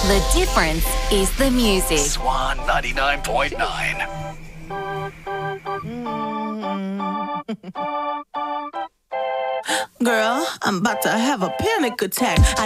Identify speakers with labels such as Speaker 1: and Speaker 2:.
Speaker 1: The difference is the music.
Speaker 2: Swan 99.9.
Speaker 3: Girl, I'm about to have a panic attack.